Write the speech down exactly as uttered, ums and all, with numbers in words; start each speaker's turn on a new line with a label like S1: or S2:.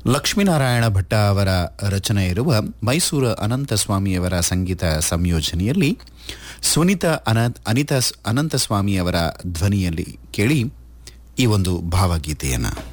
S1: ಲಕ್ಷ್ಮೀನಾರಾಯಣ ಭಟ್ಟ ಅವರ ರಚನೆ ಇರುವ ಮೈಸೂರು ಅನಂತಸ್ವಾಮಿಯವರ ಸಂಗೀತ ಸಂಯೋಜನೆಯಲ್ಲಿ ಸುನೀತಾ ಅನಂತ್ ಅನಿತಾ ಅನಂತಸ್ವಾಮಿಯವರ ಧ್ವನಿಯಲ್ಲಿ ಕೇಳಿ ಈ ಒಂದು ಭಾವಗೀತೆಯನ್ನು.